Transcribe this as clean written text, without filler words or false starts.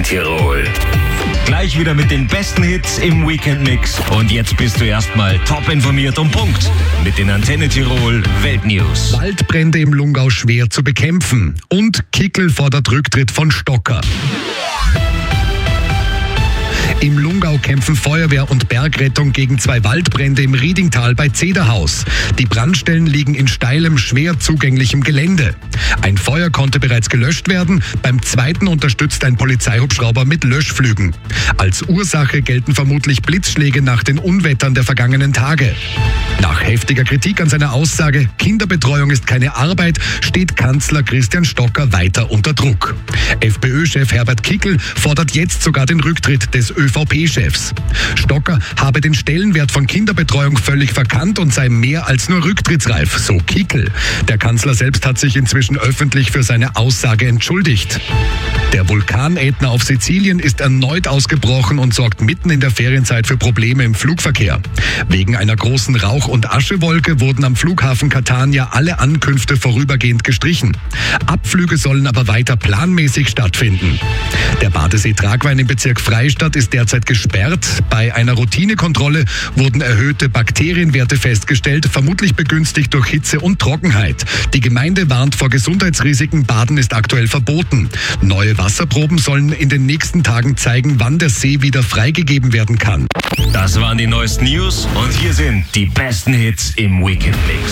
Tirol. Gleich wieder mit den besten Hits im Weekend-Mix. Und jetzt bist du erstmal top informiert und Punkt mit den Antenne Tirol Weltnews. Waldbrände im Lungau schwer zu bekämpfen. Und Kickl fordert Rücktritt von Stocker. Im Lungau kämpfen Feuerwehr und Bergrettung gegen 2 Waldbrände im Riedingtal bei Zederhaus. Die Brandstellen liegen in steilem, schwer zugänglichem Gelände. Ein Feuer konnte bereits gelöscht werden. Beim zweiten unterstützt ein Polizeihubschrauber mit Löschflügen. Als Ursache gelten vermutlich Blitzschläge nach den Unwettern der vergangenen Tage. Nach heftiger Kritik an seiner Aussage, Kinderbetreuung ist keine Arbeit, steht Kanzler Christian Stocker weiter unter Druck. FPÖ-Chef Herbert Kickl fordert jetzt sogar den Rücktritt des ÖVP-Chefs. Stocker habe den Stellenwert von Kinderbetreuung völlig verkannt und sei mehr als nur rücktrittsreif, so Kickl. Der Kanzler selbst hat sich inzwischen öffentlich für seine Aussage entschuldigt. Der Vulkanätna auf Sizilien ist erneut ausgebrochen und sorgt mitten in der Ferienzeit für Probleme im Flugverkehr. Wegen einer großen Rauch- und Aschewolke wurden am Flughafen Catania alle Ankünfte vorübergehend gestrichen. Abflüge sollen aber weiter planmäßig stattfinden. Der Badesee Tragwein im Bezirk Freistadt ist derzeit gesperrt. Bei einer Routinekontrolle wurden erhöhte Bakterienwerte festgestellt, vermutlich begünstigt durch Hitze und Trockenheit. Die Gemeinde warnt vor Gesundheitsrisiken, Baden ist aktuell verboten. Neue Wasserproben sollen in den nächsten Tagen zeigen, wann der See wieder freigegeben werden kann. Das waren die neuesten News und hier sind die besten Hits im Weekend-Mix.